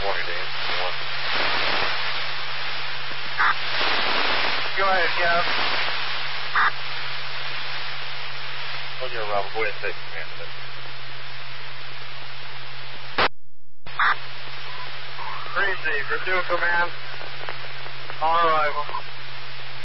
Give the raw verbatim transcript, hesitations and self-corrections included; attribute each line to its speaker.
Speaker 1: morning, Dan.
Speaker 2: Go ahead, Kev.
Speaker 1: On your Robert, go ahead and take command of it.
Speaker 2: Receive, resume command. On arrival.